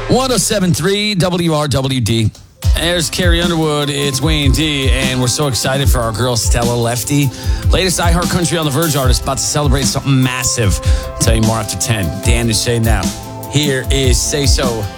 107.3 WRWD. There's Carrie Underwood. It's Wayne D. And we're so excited for our girl Stella Lefty. Latest iHeart Country on the Verge artist about to celebrate something massive. I'll tell you more after 10. Dan is saying now. Here is Say So.